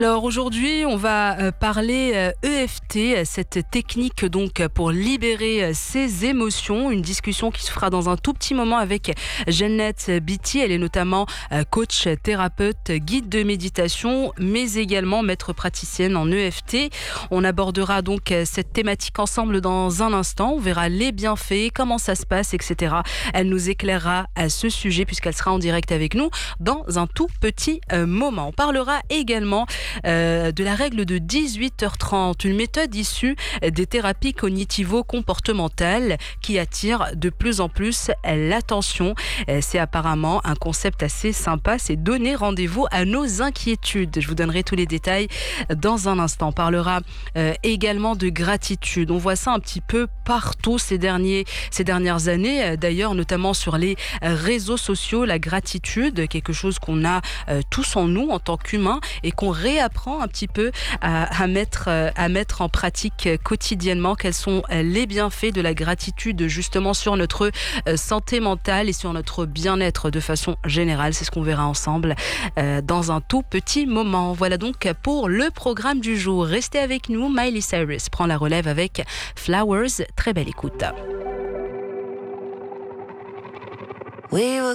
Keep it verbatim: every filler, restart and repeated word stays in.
Alors aujourd'hui, on va euh, parler euh, E F T, cette technique donc pour libérer euh, ses émotions. Une discussion qui se fera dans un tout petit moment avec Jeannette Beatty. Elle est notamment euh, coach, thérapeute, guide de méditation, mais également maître praticienne en E F T. On abordera donc euh, cette thématique ensemble dans un instant. On verra les bienfaits, comment ça se passe, et cetera. Elle nous éclairera à ce sujet puisqu'elle sera en direct avec nous dans un tout petit euh, moment. On parlera également Euh, de la règle de dix-huit heures trente, une méthode issue des thérapies cognitivo-comportementales qui attire de plus en plus l'attention. C'est apparemment un concept assez sympa, c'est donner rendez-vous à nos inquiétudes. Je vous donnerai tous les détails dans un instant. On parlera euh, également de gratitude. On voit ça un petit peu partout ces, derniers, ces dernières années, d'ailleurs notamment sur les réseaux sociaux. La gratitude, quelque chose qu'on a euh, tous en nous en tant qu'humains et qu'on réapprend un petit peu à, à, mettre, à mettre en pratique quotidiennement. Quels sont les bienfaits de la gratitude justement sur notre santé mentale et sur notre bien-être de façon générale. C'est ce qu'on verra ensemble euh, dans un tout petit moment. Voilà donc pour le programme du jour. Restez avec nous. Miley Cyrus prend la relève avec Flowers. Très belle écoute. We were